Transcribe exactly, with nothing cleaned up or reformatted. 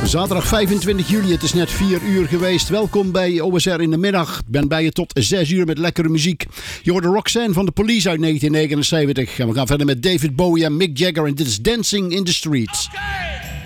Zaterdag vijfentwintig juli, het is net vier uur geweest. Welkom bij O S R in de middag. Ik ben bij je tot zes uur met lekkere muziek. Je hoort de Roxanne van de Police uit negentien negenenzeventig. En we gaan verder met David Bowie en Mick Jagger. En dit is Dancing in the Streets. Okay.